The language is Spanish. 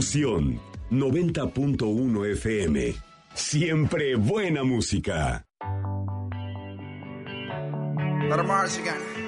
Fusión 90.1 FM. Siempre buena música. Let 'em march again.